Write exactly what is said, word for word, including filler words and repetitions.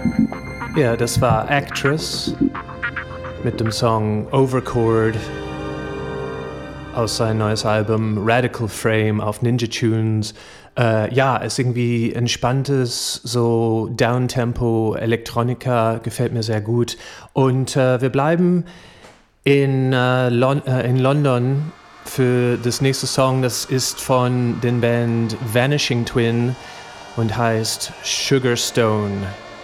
Ja, das war Actress mit dem Song Overchord aus seinem neues Album Radical Frame auf Ninja Tunes. Äh, ja, ist irgendwie entspanntes, so Downtempo Elektronika, gefällt mir sehr gut. Und äh, wir bleiben in, äh, Lon- äh, in London für das nächste Song. Das ist von den Band Vanishing Twin und heißt Sugar Stone.